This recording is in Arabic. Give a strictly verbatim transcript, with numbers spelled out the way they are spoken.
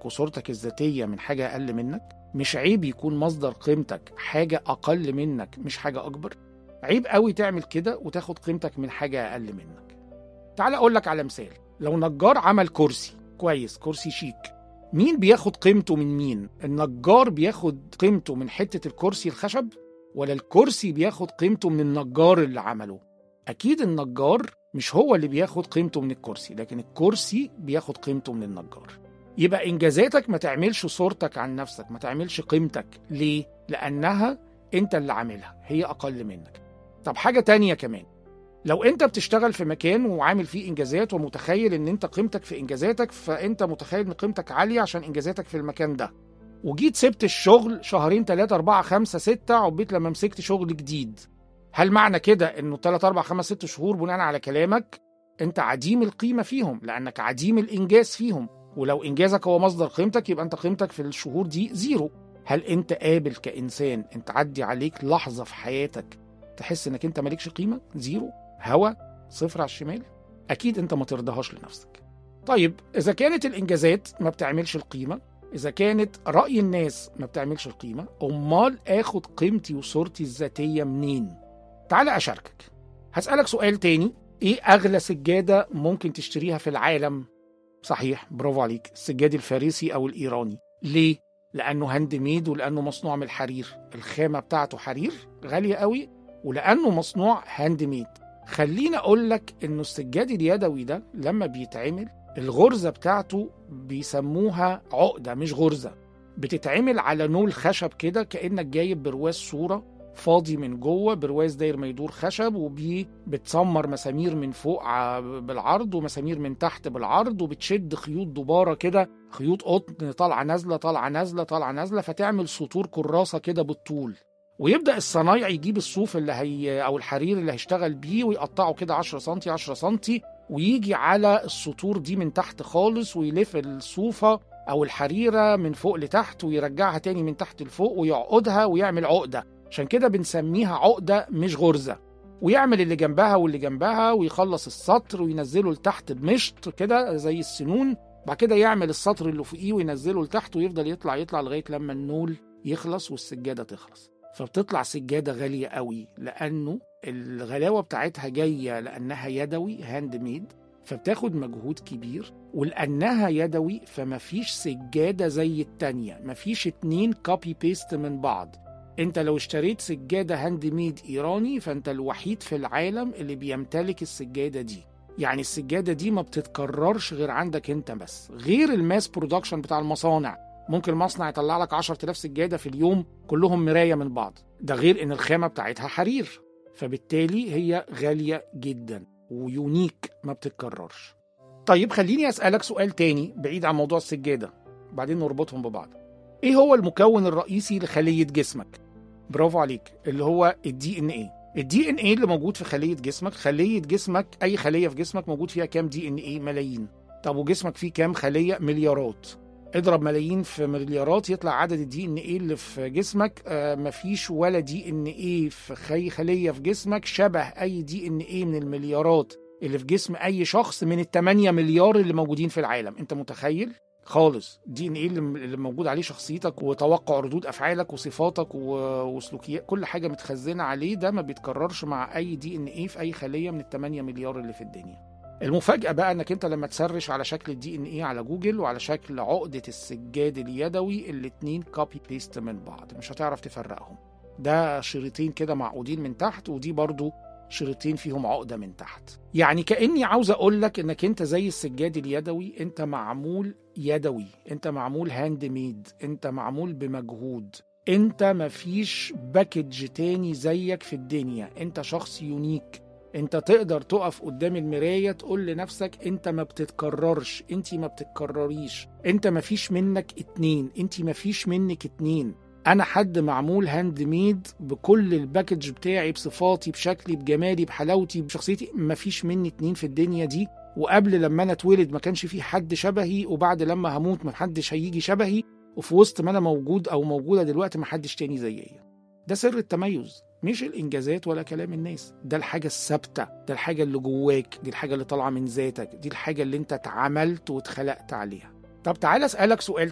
وصورتك الذاتية من حاجة أقل منك؟ مش عيب يكون مصدر قيمتك حاجة أقل منك مش حاجة أكبر؟ عيب قوي تعمل كده وتاخد قيمتك من حاجة أقل منك. تعال أقول لك على مثال. لو نجار عمل كرسي كويس، كرسي شيك، مين بياخد قيمته من مين؟ النجار بياخد قيمته من حتة الكرسي الخشب، ولا الكرسي بياخد قيمته من النجار اللي عمله؟ أكيد النجار مش هو اللي بياخد قيمته من الكرسي، لكن الكرسي بياخد قيمته من النجار. يبقى إنجازاتك ما تعملش صورتك عن نفسك، ما تعملش قيمتك. ليه؟ لأنها أنت اللي عاملها، هي أقل منك. طب حاجة تانية كمان، لو أنت بتشتغل في مكان وعامل فيه إنجازات ومتخيل أن أنت قيمتك في إنجازاتك، فأنت متخيل أن قيمتك عالية عشان إنجازاتك في المكان ده، وجيت سبت الشغل شهرين تلاتة أربعة خمسة ستة عبيت لما مسكت شغل جديد، هل معنى كده أنه تلاتة أربعة خمسة ستة شهور بناء على كلامك أنت عديم القيمة فيهم، لأنك عديم الإنجاز فيهم؟ ولو إنجازك هو مصدر قيمتك يبقى أنت قيمتك في الشهور دي زيرو. هل أنت قابل كإنسان أنت عدي عليك لحظة في حياتك تحس أنك أنت مالكش قيمة؟ زيرو، هوا، صفر على الشمال؟ أكيد أنت ما ترضاهاش لنفسك. طيب إذا كانت الإنجازات ما بتعملش القيمة، إذا كانت رأي الناس ما بتعملش القيمة، أمال آخد قيمتي وصورتي الذاتية منين؟ تعال أشاركك. هسألك سؤال تاني، إيه أغلى سجادة ممكن تشتريها في العالم؟ صحيح، برافو عليك، السجاد الفارسي أو الإيراني. ليه؟ لأنه هاند ميد، ولأنه مصنوع من الحرير، الخامة بتاعته حرير غالية قوي، ولأنه مصنوع هاند ميد. خلينا أقول لك إنه السجاد اليدوي ده لما بيتعمل الغرزة بتاعته بيسموها عقدة مش غرزة، بتتعمل على نول خشب كده، كأنك جايب برواز صورة فاضي من جوه، برواز داير ما يدور خشب، وبيه بتسمر مسامير من فوق بالعرض ومسامير من تحت بالعرض، وبتشد خيوط دبارة كده، خيوط قطن طالعة نازلة طالعة نازلة طالعة نازلة، فتعمل سطور كراسة كده بالطول. ويبدأ الصنايع يجيب الصوف اللي هي أو الحرير اللي هيشتغل بيه ويقطعه كده عشرة سنتي عشرة سنتي، ويجي على السطور دي من تحت خالص ويلف الصوفة أو الحريرة من فوق لتحت ويرجعها تاني من تحت لفوق ويعقدها ويعمل عقدة، عشان كده بنسميها عقدة مش غرزة. ويعمل اللي جنبها واللي جنبها ويخلص السطر وينزله لتحت بمشط كده زي السنون، بعد كده يعمل السطر اللي فوقيه وينزله لتحت، ويفضل يطلع يطلع لغاية لما النول يخلص والسجادة تخلص. فبتطلع سجادة غالية قوي، لأنه الغلاوة بتاعتها جاية لأنها يدوي هاند ميد، فبتاخد مجهود كبير، ولأنها يدوي فمفيش سجادة زي التانية، مفيش اتنين كوبي بيست من بعض. انت لو اشتريت سجادة هاند ميد ايراني فانت الوحيد في العالم اللي بيمتلك السجادة دي، يعني السجادة دي ما بتتكررش غير عندك انت بس، غير الماس برودكشن بتاع المصانع. ممكن مصنع يطلع لك عشرة آلاف سجادة في اليوم كلهم مراية من بعض، ده غير ان الخامة بتاعتها حرير، فبالتالي هي غالية جدا ويونيك ما بتتكررش. طيب خليني أسألك سؤال تاني بعيد عن موضوع السجادة بعدين نربطهم ببعض. ايه هو المكون الرئيسي لخلية جسمك؟ برافو عليك، اللي هو الدي ان ايه. الدي ان ايه اللي موجود في خلية جسمك، خلية جسمك اي خلية في جسمك موجود فيها كام دي ان ايه؟ ملايين. طب وجسمك فيه كام خلية؟ مليارات. اضرب ملايين في مليارات يطلع عدد الدي ان ايه اللي في جسمك. آه مفيش ولا دي ان ايه في خي خلية في جسمك شبه اي دي ان ايه من المليارات اللي في جسم اي شخص من التمانية مليار اللي موجودين في العالم. انت متخيل؟ خالص. دي ان ايه اللي موجود عليه شخصيتك وتوقع ردود افعالك وصفاتك وسلوكيات، كل حاجه متخزنه عليه، ده ما بيتكررش مع اي دي ان ايه في اي خليه من التمانية مليار اللي في الدنيا. المفاجاه بقى انك انت لما تسرش على شكل الدي ان ايه على جوجل وعلى شكل عقده السجاد اليدوي، الاتنين كوبي بيست من بعض، مش هتعرف تفرقهم. ده شريطين كده معقودين من تحت، ودي برضو شريطين فيهم عقدة من تحت. يعني كأني عاوز أقول لك إنك أنت زي السجاد اليدوي، أنت معمول يدوي، أنت معمول هاند ميد، أنت معمول بمجهود، أنت مفيش باكج تاني زيك في الدنيا، أنت شخص يونيك. أنت تقدر تقف قدام المراية تقول لنفسك أنت ما بتتكررش، أنت ما بتتكرريش، أنت مفيش منك اتنين، أنت مفيش منك اتنين. أنا حد معمول هاند ميد بكل الباكج بتاعي، بصفاتي، بشكلي، بجمالي، بحلاوتي، بشخصيتي، مفيش مني اتنين في الدنيا دي. وقبل لما أنا اتولد ما كانش في حد شبهي، وبعد لما هموت ما حدش هيجي شبهي، وفي وسط ما أنا موجود أو موجودة دلوقتي ما حدش تاني زيي. ده سر التميز، مش الإنجازات ولا كلام الناس، ده الحاجة الثابتة، ده الحاجة اللي جواك، دي الحاجة اللي طالعة من ذاتك، دي الحاجة اللي انت اتعملت واتخلقت عليها. طب تعال أسألك سؤال